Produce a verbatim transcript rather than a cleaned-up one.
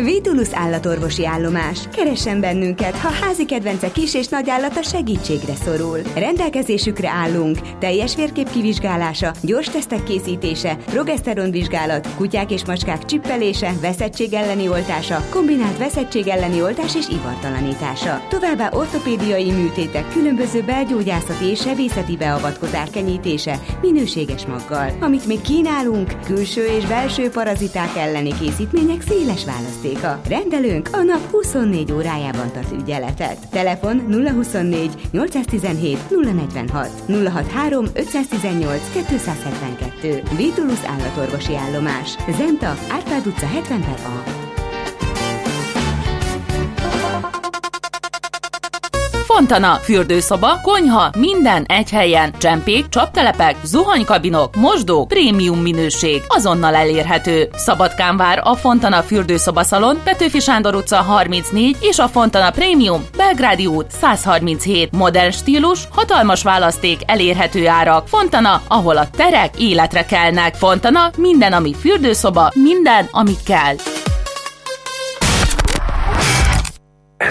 Vitulus állatorvosi állomás. Keressen bennünket, ha házi kedvence kis és nagy állata segítségre szorul. Rendelkezésükre állunk. Teljes vérkép kivizsgálása, gyors tesztek készítése, progeszteronvizsgálat, kutyák és macskák csippelése, veszettség elleni oltása, kombinált veszettség elleni oltás és ivartalanítása. Továbbá ortopédiai műtétek, különböző belgyógyászati és sebészeti beavatkozás kenyítése minőséges maggal. Amit még kínálunk, külső és belső paraziták elleni készítmények széles választéka. Rendelőnk a nap huszonnégy órájában tart ügyeletet. Telefon nulla huszonnégy nyolcszáztizenhét nulla negyvenhat, nulla hatvanhárom ötszáztizennyolc kétszázhetvenkettő. Vitulus állatorvosi állomás. Zenta, Árpád utca hetven per A. Fontana, fürdőszoba, konyha, minden egy helyen. Csempék, csaptelepek, zuhanykabinok, mosdók, prémium minőség, azonnal elérhető. Szabadkán vár a Fontana fürdőszoba szalon, Petőfi Sándor utca harmincnégy és a Fontana Prémium, Belgrádi út száz harminchét. Modern stílus, hatalmas választék, elérhető árak. Fontana, ahol a terek életre kelnek. Fontana, minden, ami fürdőszoba, minden, ami kell.